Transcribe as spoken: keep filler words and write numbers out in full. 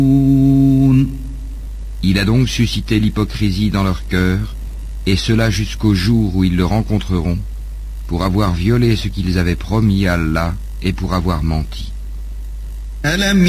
Il a donc suscité l'hypocrisie dans leur cœur, et cela jusqu'au jour où ils le rencontreront, pour avoir violé ce qu'ils avaient promis à Allah et pour avoir menti.